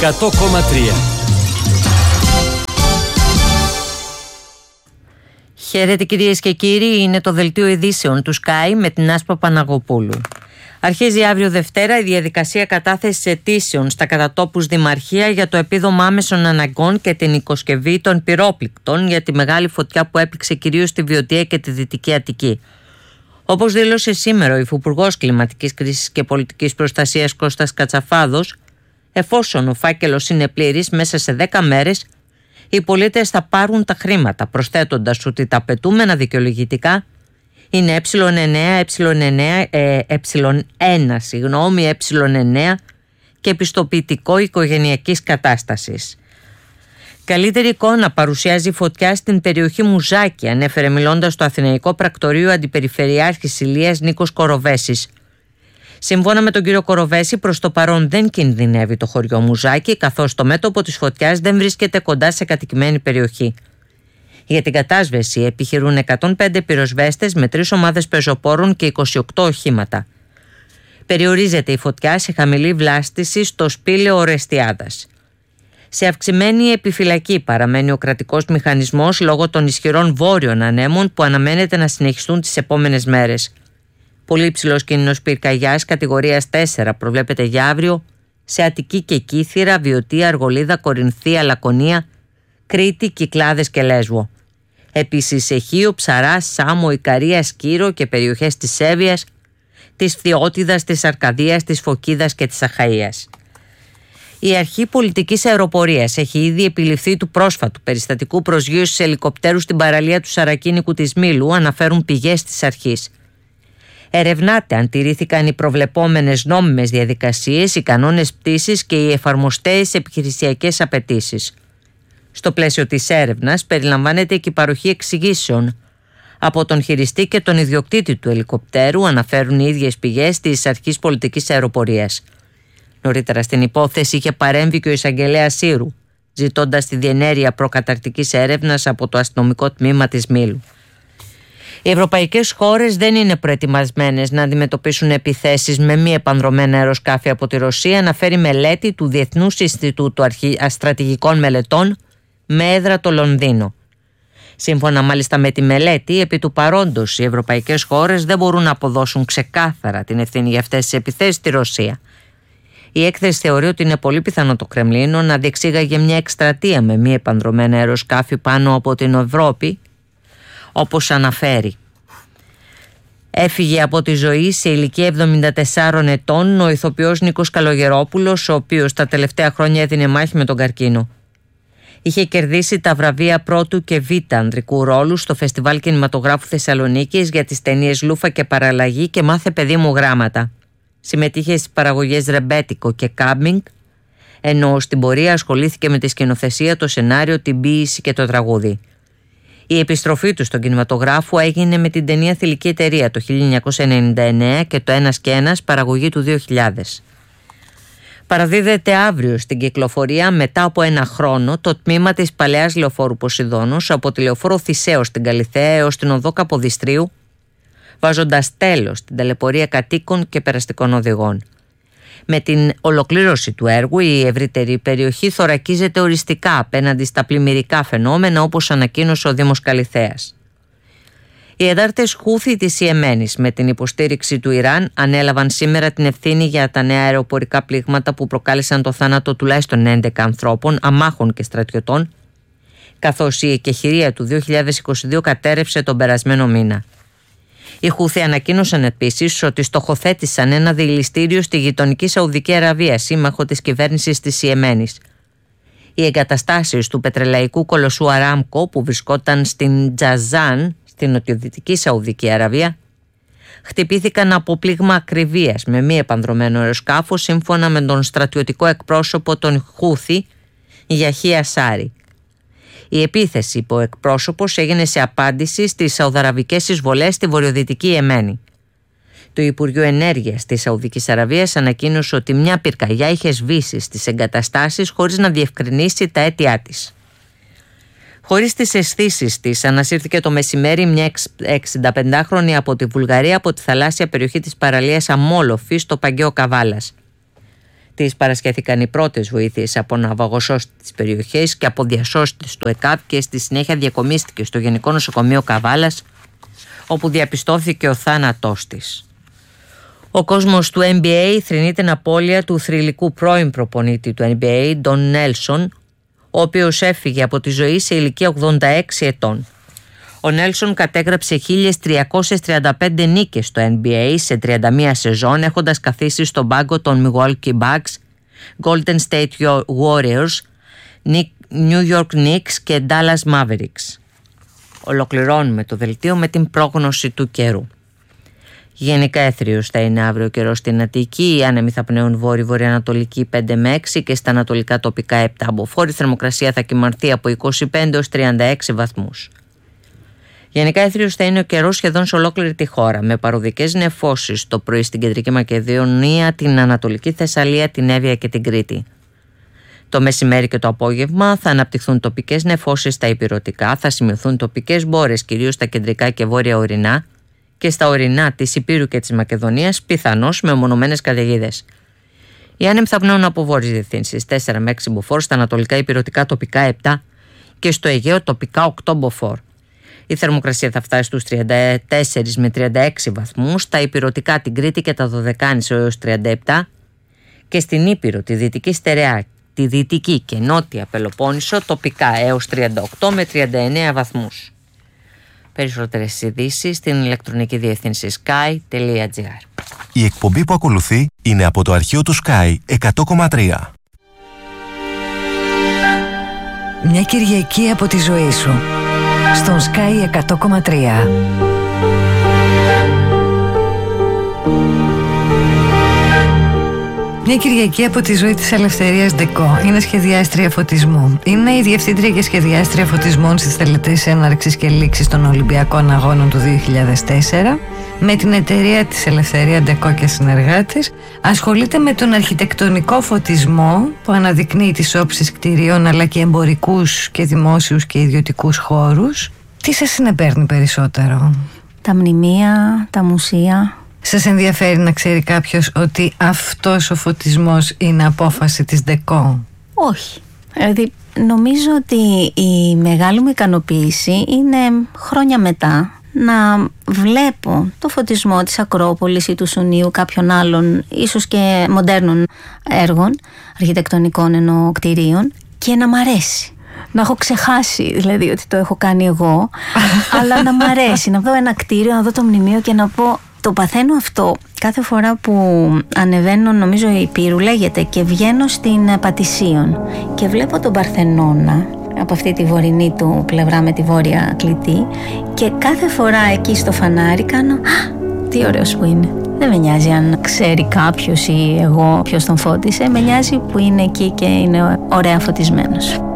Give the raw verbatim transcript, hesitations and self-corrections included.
εκατό κόμμα τρία. Χαίρετε κυρίες και κύριοι, είναι το δελτίο ειδήσεων του Sky με την Άσπα Παναγοπούλου. Αρχίζει αύριο Δευτέρα η διαδικασία κατάθεσης αιτήσεων στα κατατόπους Δημαρχία για το επίδομα άμεσων αναγκών και την οικοσκευή των πυρόπληκτων για τη μεγάλη φωτιά που έπληξε κυρίως τη Βιωτία και τη Δυτική Αττική. Όπως δήλωσε σήμερα ο Υφυπουργός Κλιματικής Κρίσης και Πολιτικής Προστασίας Κώστας Κατσαφάδος, εφόσον ο φάκελος είναι πλήρης, μέσα σε δέκα μέρες οι πολίτες θα πάρουν τα χρήματα, προσθέτοντας ότι τα απαιτούμενα δικαιολογητικά είναι ε9, ε9, ε1, συγγνώμη, ε9 και επιστοποιητικό οικογενειακής κατάστασης. Καλύτερη εικόνα παρουσιάζει η φωτιά στην περιοχή Μουζάκη, ανέφερε μιλώντας στο Αθηναϊκό Πρακτορείο Αντιπεριφερειάρχης Ηλίας Νίκος Κοροβέσης. Σύμφωνα με τον κύριο Κοροβέση, προς το παρόν δεν κινδυνεύει το χωριό Μουζάκη, καθώς το μέτωπο της φωτιάς δεν βρίσκεται κοντά σε κατοικημένη περιοχή. Για την κατάσβεση επιχειρούν εκατόν πέντε πυροσβέστες με τρεις ομάδες πεζοπόρων και είκοσι οκτώ οχήματα. Περιορίζεται η φωτιά σε χαμηλή βλάστηση στο σπήλαιο Ορεστιάδας. Σε αυξημένη επιφυλακή παραμένει ο κρατικός μηχανισμός λόγω των ισχυρών βόρειων ανέμων που αναμένεται να συνεχιστούν τις επόμενες μέρες. Πολύ υψηλός κίνδυνος πυρκαγιάς κατηγορίας τέσσερα προβλέπεται για αύριο σε Αττική και Κύθυρα, Βιωτία, Αργολίδα, Κορινθία, Λακωνία, Κρήτη, Κυκλάδες και Λέσβο. Επίσης σε Χίο, Ψαρά, Σάμο, Ικαρία, Σκύρο και περιοχές της Σέβειας, της Φθιώτιδας, της Αρκαδίας, της Φωκίδας και της Αχαΐας. Η Αρχή Πολιτικής Αεροπορίας έχει ήδη επιληφθεί του πρόσφατου περιστατικού προσγείωσης ελικοπτέρου στην παραλία του Σαρακίνικου της Μήλου, αναφέρουν πηγές της αρχής. Ερευνάται αν τηρήθηκαν οι προβλεπόμενες νόμιμες διαδικασίες, οι κανόνες πτήσης και οι εφαρμοστές επιχειρησιακές απαιτήσεις. Στο πλαίσιο της έρευνας περιλαμβάνεται και η παροχή εξηγήσεων από τον χειριστή και τον ιδιοκτήτη του ελικοπτέρου, αναφέρουν οι ίδιες πηγές της Αρχής Πολιτικής Αεροπορίας. Νωρίτερα στην υπόθεση είχε παρέμβει και ο εισαγγελέας Σύρου, ζητώντας τη διενέργεια προκαταρκτικής έρευνας από το αστυνομικό τμήμα της Μήλου. Οι ευρωπαϊκές χώρες δεν είναι προετοιμασμένες να αντιμετωπίσουν επιθέσεις με μη επανδρωμένα αεροσκάφη από τη Ρωσία, αναφέρει μελέτη του Διεθνούς Ινστιτούτου Στρατηγικών Μελετών με έδρα το Λονδίνο. Σύμφωνα μάλιστα με τη μελέτη, επί του παρόντος οι ευρωπαϊκές χώρες δεν μπορούν να αποδώσουν ξεκάθαρα την ευθύνη για αυτές τις επιθέσεις στη Ρωσία. Η έκθεση θεωρεί ότι είναι πολύ πιθανό το Κρεμλίνο να διεξήγαγε μια εκστρατεία με μη επανδρωμένα αεροσκάφη πάνω από την Ευρώπη, όπως αναφέρει. Έφυγε από τη ζωή σε ηλικία εβδομήντα τεσσάρων ετών ο ηθοποιός Νίκος Καλογερόπουλος, ο οποίος τα τελευταία χρόνια έδινε μάχη με τον καρκίνο. Είχε κερδίσει τα βραβεία πρώτου και β' ανδρικού ρόλου στο Φεστιβάλ Κινηματογράφου Θεσσαλονίκης για τις ταινίες Λούφα και Παραλλαγή και Μάθε παιδί μου γράμματα. Συμμετείχε στις παραγωγές Ρεμπέτικο και Κάμπινγκ, ενώ στην πορεία ασχολήθηκε με τη σκηνοθεσία, το σενάριο, την ποίηση και το τραγούδι. Η επιστροφή του στον κινηματογράφο έγινε με την ταινία Θηλυκή Εταιρεία το χίλια εννιακόσια ενενήντα εννέα και το Ένας και Ένας, παραγωγή του δύο χιλιάδες. Παραδίδεται αύριο στην κυκλοφορία μετά από ένα χρόνο το τμήμα της παλαιάς λεωφόρου Ποσειδώνος από τη λεωφόρο Θησέως στην Καλιθέα έως την οδό Καποδιστρίου, βάζοντας τέλος στην ταλαιπωρία κατοίκων και περαστικών οδηγών. Με την ολοκλήρωση του έργου, η ευρύτερη περιοχή θωρακίζεται οριστικά απέναντι στα πλημμυρικά φαινόμενα, όπως ανακοίνωσε ο Δήμος Καλιθέας. Οι εντάρτες Χούθι της Ιεμένης, με την υποστήριξη του Ιράν, ανέλαβαν σήμερα την ευθύνη για τα νέα αεροπορικά πλήγματα που προκάλεσαν το θάνατο τουλάχιστον έντεκα ανθρώπων, αμάχων και στρατιωτών, καθώς η εκεχηρία του δύο χιλιάδες είκοσι δύο κατέρρευσε τον περασμένο μήνα. Οι Χούθι ανακοίνωσαν επίσης ότι στοχοθέτησαν ένα διελιστήριο στη γειτονική Σαουδική Αραβία, σύμμαχο της κυβέρνησης της Ιεμένης. Οι εγκαταστάσεις του πετρελαϊκού κολοσσού Αράμκο, που βρισκόταν στην Τζαζάν, στην νοτιοδυτική Σαουδική Αραβία, χτυπήθηκαν από πλήγμα ακριβίας με μη επανδρωμένο αεροσκάφο, σύμφωνα με τον στρατιωτικό εκπρόσωπο των Χούθι, Γιαχία Σάρι. Η επίθεση, υπό εκπρόσωπος, έγινε σε απάντηση στις σαουδαραβικές εισβολές στη βορειοδυτική Ιεμένη. Το Υπουργείο Ενέργειας της Σαουδικής Αραβίας ανακοίνωσε ότι μια πυρκαγιά είχε σβήσει στις εγκαταστάσεις χωρίς να διευκρινίσει τα αίτια της. Χωρίς τις αισθήσεις της, ανασύρθηκε το μεσημέρι μια εξηνταπεντάχρονη από τη Βουλγαρία από τη θαλάσσια περιοχή της παραλίας Αμόλοφη στο Παγκαίο Καβάλας. αυτής παρασχέθηκαν οι πρώτες βοήθειες από ναυαγοσώστες της περιοχής και από διασώστες του ΕΚΑΒ και στη συνέχεια διακομίστηκε στο Γενικό Νοσοκομείο Καβάλας, όπου διαπιστώθηκε ο θάνατός της. Ο κόσμος του N B A θρηνεί την απώλεια του θρυλικού πρώην προπονητή του N B A, Ντον Νέλσον, ο οποίος έφυγε από τη ζωή σε ηλικία ογδόντα έξι ετών. Ο Νέλσον κατέγραψε χίλιες τριακόσιες τριάντα πέντε νίκες στο N B A σε τριάντα μία σεζόν, έχοντας καθίσει στον πάγκο των Milwaukee Bucks, Golden State Warriors, New York Knicks και Dallas Mavericks. Ολοκληρώνουμε το δελτίο με την πρόγνωση του καιρού. Γενικά έθριος θα είναι αύριο καιρός στην Αττική, οι άνεμοι θα πνέουν βόρειο-βορειοανατολική πέντε με έξι και στα ανατολικά τοπικά επτά μποφόρ. Η θερμοκρασία θα κυμανθεί από είκοσι πέντε έως τριάντα έξι βαθμούς. Γενικά έθριος θα είναι ο καιρός σχεδόν σε ολόκληρη τη χώρα, με παροδικές νεφώσεις το πρωί στην Κεντρική Μακεδονία, την Ανατολική Θεσσαλία, την Εύβοια και την Κρήτη. Το μεσημέρι και το απόγευμα θα αναπτυχθούν τοπικές νεφώσεις στα ηπειρωτικά, θα σημειωθούν τοπικές μπόρες κυρίως στα κεντρικά και βόρεια ορεινά και στα ορεινά της Ηπείρου και της Μακεδονίας, πιθανώς με ομονωμένες καταιγίδες. Οι άνεμοι θα πνέουν από βόρειες διευθύνσεις τέσσερα με έξι μποφόρ, στα ανατολικά ηπειρωτικά τοπικά επτά και στο Αιγαίο τοπικά οκτώ μποφόρ. Η θερμοκρασία θα φτάσει στους τριάντα τέσσερα με τριάντα έξι βαθμούς, στα ηπειρωτικά την Κρήτη και τα Δωδεκάνησο έως τριάντα επτά και στην Ήπειρο, τη Δυτική Στερεά, τη Δυτική και Νότια Πελοπόννησο τοπικά έως τριάντα οκτώ με τριάντα εννέα βαθμούς. Περισσότερες ειδήσεις στην ηλεκτρονική διεύθυνση sky τελεία gr. Η εκπομπή που ακολουθεί είναι από το αρχείο του Sky εκατό κόμμα τρία. Μια Κυριακή από τη ζωή σου στον Sky εκατό κόμμα τρία. Μια Κυριακή από τη ζωή της Ελευθερίας Ντεκό. Είναι σχεδιάστρια φωτισμού. Είναι η διευθύντρια και σχεδιάστρια φωτισμών στις τελετές έναρξης και λήξης των Ολυμπιακών Αγώνων του δύο χιλιάδες τέσσερα. Με την εταιρεία της Ελευθερία Ντεκό και συνεργάτες ασχολείται με τον αρχιτεκτονικό φωτισμό που αναδεικνύει τις όψεις κτηρίων αλλά και εμπορικούς και δημόσιους και ιδιωτικούς χώρους. Τι σας συνεπέρνει περισσότερο? Τα μνημεία, τα μουσεία. Σας ενδιαφέρει να ξέρει κάποιος ότι αυτός ο φωτισμός είναι απόφαση της Ντεκό? Όχι. Δηλαδή νομίζω ότι η μεγάλη μου ικανοποίηση είναι χρόνια μετά να βλέπω το φωτισμό της Ακρόπολης ή του Σουνίου, κάποιων άλλων ίσως και μοντέρνων έργων, αρχιτεκτονικών εννοώ κτηρίων, και να μ' αρέσει. Να έχω ξεχάσει δηλαδή ότι το έχω κάνει εγώ, αλλά να μ' αρέσει να δω ένα κτίριο, να δω το μνημείο και να πω. Το παθαίνω αυτό κάθε φορά που ανεβαίνω, νομίζω η Ηπείρου λέγεται, και βγαίνω στην Πατησίων και βλέπω τον Παρθενώνα από αυτή τη βορεινή του πλευρά με τη βόρεια κλητή, και κάθε φορά εκεί στο φανάρι κάνω «Α, τι ωραίος που είναι». Δεν με νοιάζει αν ξέρει κάποιος ή εγώ ποιος τον φώτισε, με νοιάζει που είναι εκεί και είναι ωραία φωτισμένος.